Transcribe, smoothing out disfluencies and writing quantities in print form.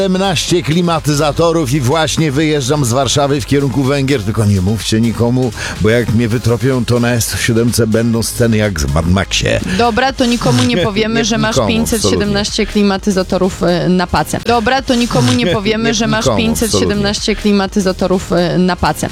17 klimatyzatorów i właśnie wyjeżdżam z Warszawy w kierunku Węgier, tylko nie mówcie nikomu, bo jak mnie wytropią, to na S7 będą sceny jak z Mad Maxie. Dobra, to nikomu nie powiemy, że masz Nikomu, 517 klimatyzatorów na pace. Dobra, to nikomu nie powiemy, że masz Nikomu, 517 klimatyzatorów na pace.